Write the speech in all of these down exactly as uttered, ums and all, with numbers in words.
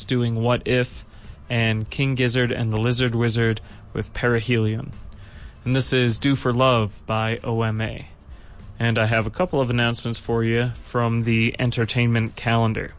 doing What If, and King Gizzard and the Lizard Wizard with Perihelion. And this is Do for Love by O M A. And I have a couple of announcements for you from the entertainment calendar.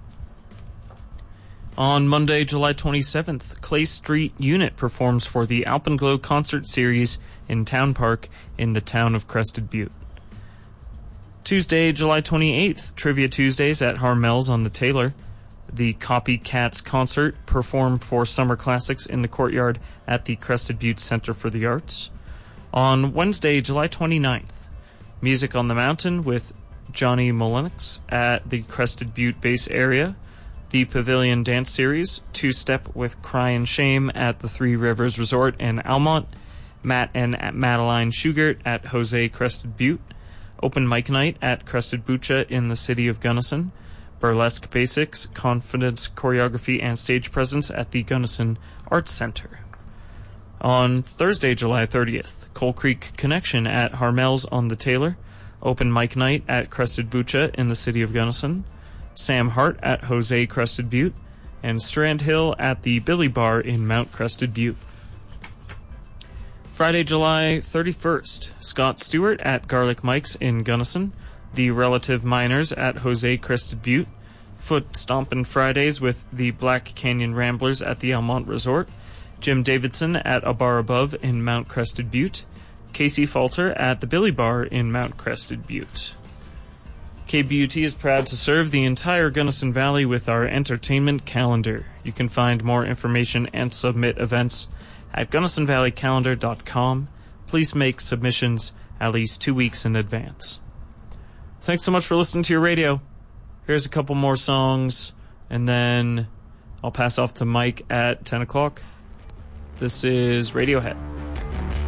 On Monday, July twenty-seventh, Clay Street Unit performs for the Alpenglow Concert Series in Town Park in the town of Crested Butte. Tuesday, July twenty-eighth, Trivia Tuesdays at Harmel's on the Taylor. The Copycats Concert performed for Summer Classics in the courtyard at the Crested Butte Center for the Arts. On Wednesday, July twenty-ninth, Music on the Mountain with Johnny Mullenix at the Crested Butte base area. The Pavilion Dance Series, Two-Step with Cry and Shame at the Three Rivers Resort in Almont. Matt and Madeline Schugert at Jose Crested Butte. Open Mic Night at Crested Bucha in the city of Gunnison. Burlesque Basics, Confidence, Choreography, and Stage Presence at the Gunnison Arts Center. On Thursday, July thirtieth, Coal Creek Connection at Harmel's on the Taylor. Open Mic Night at Crested Bucha in the city of Gunnison. Sam Hart at Jose Crested Butte. And Strand Hill at the Billy Bar in Mount Crested Butte. Friday, July thirty-first, Scott Stewart at Garlic Mike's in Gunnison. The Relative Miners at Jose Crested Butte. Foot Stompin' Fridays with the Black Canyon Ramblers at the Almont Resort. Jim Davidson at A Bar Above in Mount Crested Butte. Casey Falter at the Billy Bar in Mount Crested Butte. K B U T is proud to serve the entire Gunnison Valley with our entertainment calendar. You can find more information and submit events at gunnison valley calendar dot com. Please make submissions at least two weeks in advance. Thanks so much for listening to your radio. Here's a couple more songs, and then I'll pass off to Mike at ten o'clock. This is Radiohead.